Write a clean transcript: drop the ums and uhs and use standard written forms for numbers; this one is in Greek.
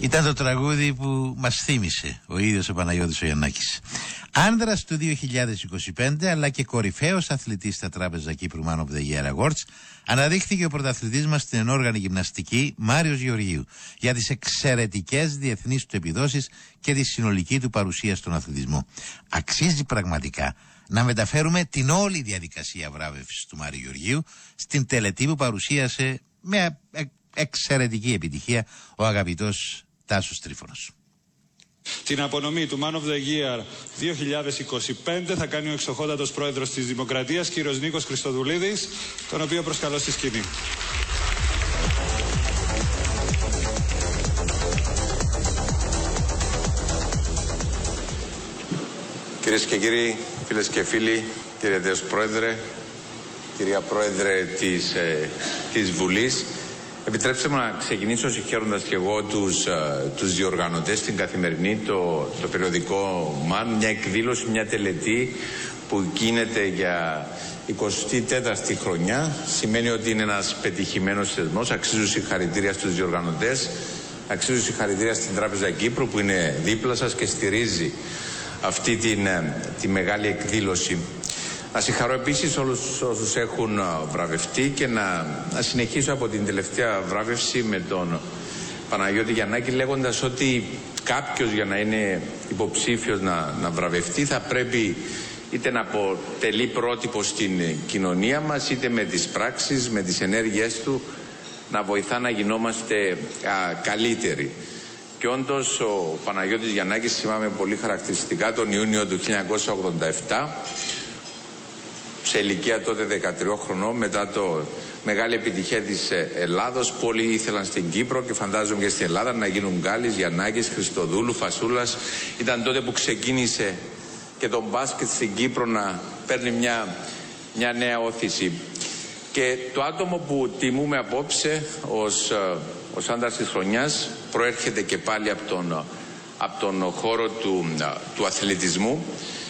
Ήταν το τραγούδι που μας θύμισε ο ίδιος ο Παναγιώτης ο Γιαννάκης. Άνδρας του 2025 αλλά και κορυφαίος αθλητής στα Τράπεζα Κύπρου Man of the Year Awards, αναδείχθηκε ο πρωταθλητής μας στην ενόργανη γυμναστική Μάριος Γεωργίου για τις εξαιρετικές διεθνείς του επιδόσεις και τη συνολική του παρουσία στον αθλητισμό. Αξίζει πραγματικά να μεταφέρουμε την όλη διαδικασία βράβευσης του Μάριου Γεωργίου στην τελετή που παρουσίασε με εξαιρετική επιτυχία ο αγαπητός Τάσος Τρίφωνος. Την απονομή του Man of the Year 2025 θα κάνει ο εξοχότατος πρόεδρος της Δημοκρατίας, κύριος Νίκος Χριστοδουλίδης, τον οποίο προσκαλώ στη σκηνή. Κυρίες και κύριοι, φίλες και φίλοι, κύριε Δέος Πρόεδρε, κυρία Πρόεδρε της Βουλής, επιτρέψτε μου να ξεκινήσω συγχαίροντας και εγώ τους διοργανωτές, την Καθημερινή, το περιοδικό Man, μια εκδήλωση, μια τελετή που γίνεται για 24η χρονιά. Σημαίνει ότι είναι ένας πετυχημένος θεσμός. Αξίζουν συγχαρητήρια στους διοργανωτές, αξίζουν συγχαρητήρια στην Τράπεζα Κύπρου που είναι δίπλα σας και στηρίζει αυτή τη μεγάλη εκδήλωση. Να συγχαρώ επίσης όλους όσους έχουν βραβευτεί και να συνεχίσω από την τελευταία βράβευση με τον Παναγιώτη Γιαννάκη, λέγοντας ότι κάποιος για να είναι υποψήφιος να βραβευτεί θα πρέπει είτε να αποτελεί πρότυπο στην κοινωνία μας, είτε με τις πράξεις, με τις ενέργειές του να βοηθά να γινόμαστε καλύτεροι. Και όντως ο Παναγιώτης Γιαννάκης, θυμάμαι πολύ χαρακτηριστικά, τον Ιούνιο του 1987, σε ηλικία τότε 13 χρονών, μετά το μεγάλη επιτυχία της Ελλάδος, πολλοί ήθελαν στην Κύπρο και φαντάζομαι και στην Ελλάδα να γίνουν Γκάλης, Γιαννάκης, Χριστοδούλου, Φασούλας. Ήταν τότε που ξεκίνησε και το μπάσκετ στην Κύπρο να παίρνει μια νέα όθηση. Και το άτομο που τιμούμε απόψε ως άντρας της χρονιάς προέρχεται και πάλι από τον χώρο του αθλητισμού.